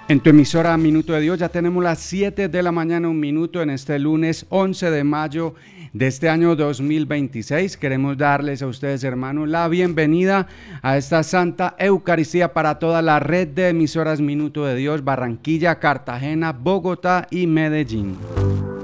En tu emisora Minuto de Dios ya tenemos las 7 de la mañana, un minuto en este lunes 11 de mayo de este año 2026. Queremos darles a ustedes, hermanos, la bienvenida a esta Santa Eucaristía para toda la red de emisoras Minuto de Dios, Barranquilla, Cartagena, Bogotá y Medellín.